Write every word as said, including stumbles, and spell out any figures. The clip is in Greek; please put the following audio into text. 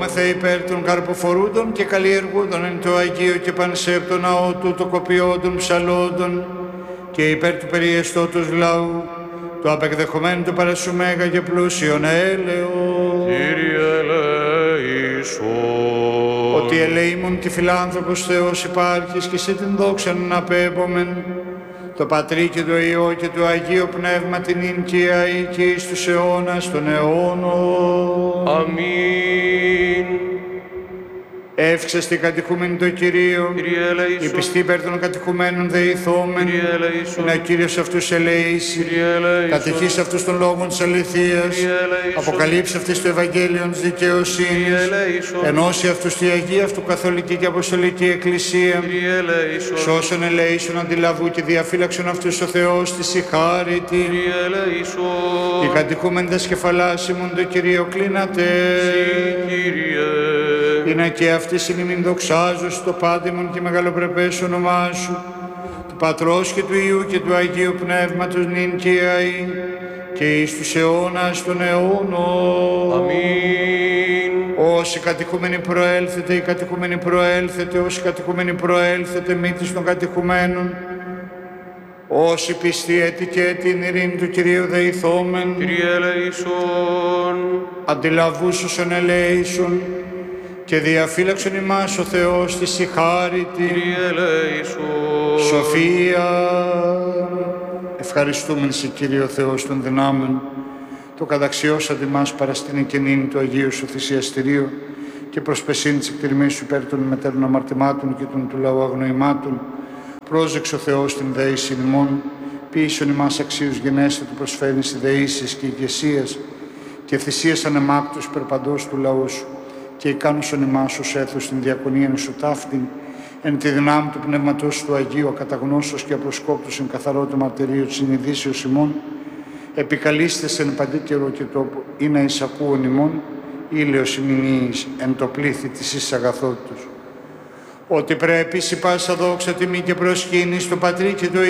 Θε υπέρ των καρποφορούντων και καλλιεργούντων εν το Αγίο και πανσέπτο ναό του το κοπιόντων ψαλόντων και υπέρ του περιεστώτος λαού, το απεκδεχομένου του παρασού μέγα και πλούσιον έλεο. Κύριε ελέησον. Ότι ελεήμων τη φιλάνθρωπος Θεός υπάρχεις και σε την δόξα να απέμπομεν, το Πατρί και το Υιό και το Αγίο Πνεύμα την ίν και αεί και εις τους αιώνας των αιώνων. Αμήν. Εύξαστη κατοικούμενη το Κυρίο, Κύριε ελέησον. η πιστή υπέρ των κατοικουμένων δεηθόμεν, Κύριε ελέησον. είναι ο Κύριος αυτούς ελέηση, Κύριε ελέησον. κατηχείς αυτούς των λόγων της αληθείας, Κύριε ελέησον. αποκαλύψει αυτής το Ευαγγέλιο της δικαιοσύνης, Κύριε ελέησον. ενώσει αυτούς τη Αγία αυτού Καθολική και Αποστολική Εκκλησία, Κύριε ελέησον. σώσον ελέησον αντιλαβού και διαφύλαξον αυτούς ο Θεός της η χάρη την. Κύριε ελέησον. Οι κατοικούμεντες κεφαλάσιμον το Κυρίο κλείνατε. Κύριε. Είναι και αυτή συνημήν δοξάζω στο πάντημον και μεγαλοπρεπές όνομά σου, του Πατρός και του Υιού και του Αγίου Πνεύματος νυν και αεί και εις τους αιώνας των αιώνων. Αμήν. Όσοι κατοικούμενοι προέλθετε, οι κατοικούμενοι προέλθετε, όσοι κατοικούμενοι προέλθετε, μήτης των κατοικουμένων, όσοι πιστοί έτη και έτη την ειρήνη του Κυρίου δεηθόμεν, Κύριε ελέησον. αντιλαβούς όσων ελέησον, και διαφύλαξον ημάς ο Θεός της η χάρη την. Κύριε ελέησον. Σοφία. Ευχαριστούμεν σε Κύριο Θεός των δυνάμεων, το καταξιώσατε μας παραστήνει και νυν του Αγίου σου θυσιαστηρίου και προσπεσήν της εκτιρμής σου υπέρ των μετέρων αμαρτημάτων και των του λαού αγνοημάτων. Πρόσεξε ο Θεός την δεήση ημών, ποιήσον ημάς αξίους γενέστα του προσφέρεις δεήσεις και ηγεσίας και θυσίας ανεμάκτους περπαντός του λαού σου, και ικάνωσον ημάς ως έθους την διακονίαν σου ταύτην, εν τη δυνάμει του Πνεύματος του Αγίου, ακαταγνώσεως και απροσκόπτως εν καθαρό το μαρτυρίο της συνειδήσεως ημών, επικαλείστε εν παντή καιρό και τόπο, ή να εισακούον ημών, ήλαιος ημινίης εν το πλήθη της εις αγαθότητος. Ότι πρέπει σοι πάσα δόξα τιμή και προσκύνη στο Πατρί και το